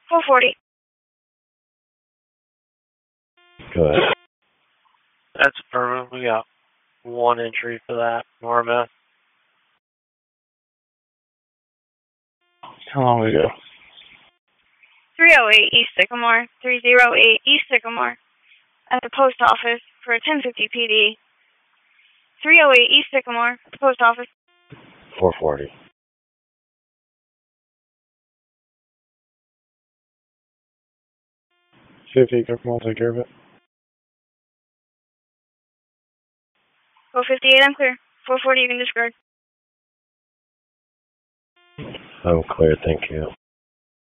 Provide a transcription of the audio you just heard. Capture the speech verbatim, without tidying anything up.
four forty. Go ahead. That's perfect. We got one entry for that. Norma. How long ago? three oh eight East Sycamore. three oh eight East Sycamore. At the post office for a ten fifty P D. three oh eight East Sycamore. At the post office. four forty. fifty, I'll take care of it. four fifty-eight, I'm clear. four forty, you can discard. I'm clear, thank you.